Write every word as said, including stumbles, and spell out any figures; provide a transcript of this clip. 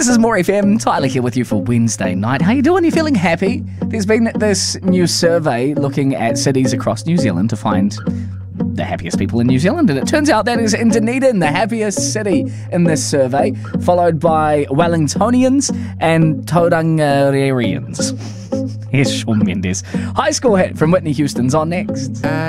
This is More F M. Tyler here with you for Wednesday night. How you doing? You feeling happy? There's been this new survey looking at cities across New Zealand to find the happiest people in New Zealand, and it turns out that is Dunedin, the happiest city in this survey, followed by Wellingtonians and Taurangaririans. Here's Shawn Mendes. High School Hit from Whitney Houston's on next.